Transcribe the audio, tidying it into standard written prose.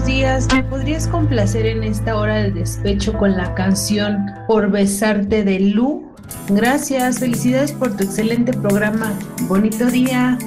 buenos días. ¿Me podrías complacer en esta hora del despecho con la canción Por besarte de Lu? Gracias, felicidades por tu excelente programa. Bonito día.